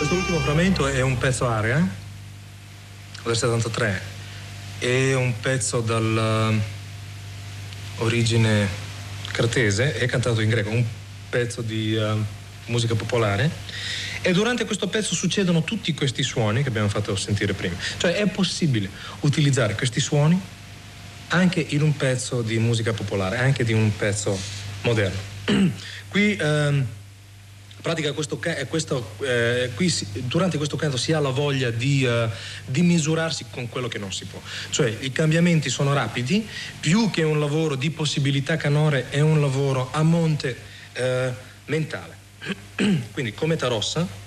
Questo ultimo frammento è un pezzo aria del 73, è un pezzo dall'origine cretese, è cantato in greco, un pezzo di musica popolare, e durante questo pezzo succedono tutti questi suoni che abbiamo fatto sentire prima. Cioè è possibile utilizzare questi suoni anche in un pezzo di musica popolare, anche di un pezzo moderno. Qui pratica durante questo canto si ha la voglia di misurarsi con quello che non si può. Cioè i cambiamenti sono rapidi, più che un lavoro di possibilità canore è un lavoro a monte mentale. Quindi Cometa Rossa